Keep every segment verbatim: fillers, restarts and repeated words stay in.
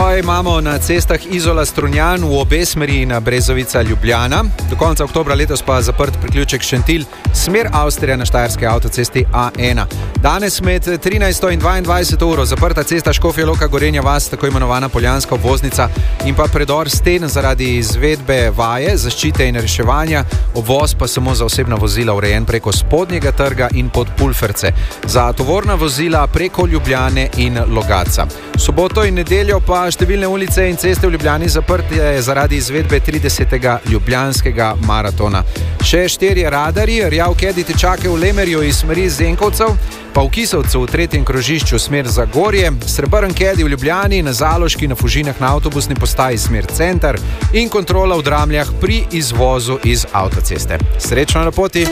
Zastoj imamo na cestah Izola-Strunjan v obe smeri na Brezovica-Ljubljana. Do konca oktobra letos pa zaprt priključek Šentilj, smer Avstrija na štajerski avtocesti A ena. Danes med trinajsto in dvaindvajseto uro zaprta cesta Škofja Loka Gorenja vas, tako imenovana Poljanska obvoznica, in pa predor sten zaradi izvedbe vaje, zaščite in reševanja, obvoz pa samo za osebna vozila urejen preko Spodnjega trga in pod Pulferce. Za tovorna vozila preko Ljubljane in Logatca. Soboto in nedeljo pa številne ulice in ceste v Ljubljani zaprte zaradi izvedbe tridesetega Ljubljanskega maratona. Še štirje radarji, rjav kedi te čake v Lemerju iz smeri Zenkovcev, pa v Kisovcu v tretjem krožišču smer Zagorje, srebrn kedi v Ljubljani, na Zaloški, na Fužinah na avtobusni postaji smer Center in kontrola v Dramljah pri izvozu iz avtoceste. Srečno na poti!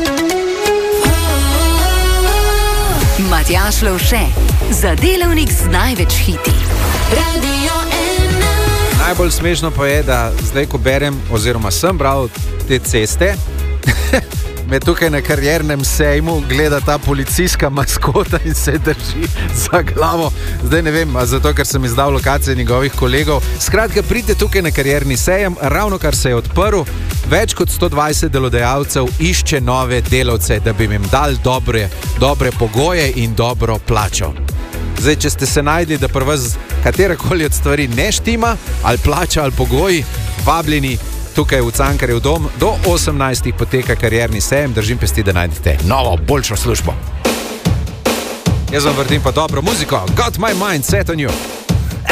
Matjaž Lovše, za delavnik z največ hiti. Radio ena. Najbolj smešno pa je, da zdaj, ko berem, oziroma sem bral te ceste, me tukaj na kariernem sejmu gleda ta policijska maskota in se drži za glavo. Zdaj ne vem, zato ker sem izdal lokacije njegovih kolegov. Skratka, pridite tukaj na karierni sejem, ravno kar se je odprl. Več kot sto dvajset delodajalcev išče nove delavce, da bi jim dali dobre, dobre pogoje in dobro plačo. Zdaj, če ste se najdli, da pri vas katerakoli od stvari ne štima, ali plača, ali pogoji, vabljeni tukaj v Cankarjev dom. Do osemnajstih poteka karierni sejem, držim pesti, da najdete novo, boljšo službo. Jaz vam vrtim pa dobro muziko. Got my mind set on you.